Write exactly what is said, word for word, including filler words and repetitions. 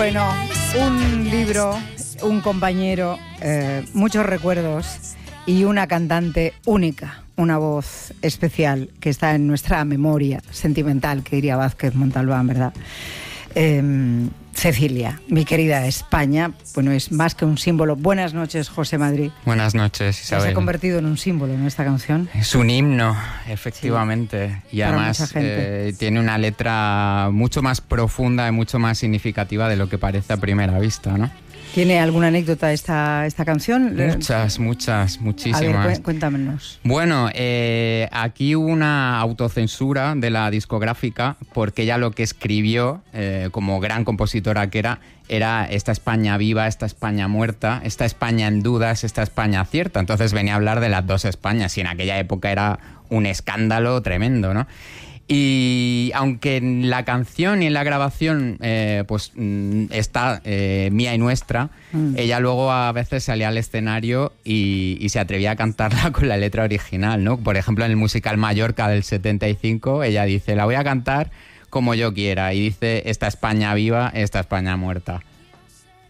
Bueno, un libro, un compañero, eh, muchos recuerdos y una cantante única, una voz especial que está en nuestra memoria sentimental, que diría Vázquez Montalbán, ¿verdad? Eh, Cecilia, mi querida España, bueno, es más que un símbolo. Buenas noches, José Madrid. Buenas noches, Isabel. Se ha convertido en un símbolo en esta canción. Es un himno, efectivamente. Sí, y además eh, tiene una letra mucho más profunda y mucho más significativa de lo que parece a primera vista, ¿no? ¿Tiene alguna anécdota esta, esta canción? Muchas, muchas, muchísimas. A ver, cuéntanos. Bueno, eh, aquí hubo una autocensura de la discográfica porque ella lo que escribió, eh, como gran compositora que era, era esta España viva, esta España muerta, esta España en dudas, esta España cierta. Entonces venía a hablar de las dos Españas y en aquella época era un escándalo tremendo, ¿no? Y aunque en la canción y en la grabación eh, pues está eh, mía y nuestra, mm. ella luego a veces salía al escenario y, y se atrevía a cantarla con la letra original, ¿no? Por ejemplo, en el musical Mallorca del setenta y cinco, ella dice, la voy a cantar como yo quiera, y dice, esta España viva, esta España muerta.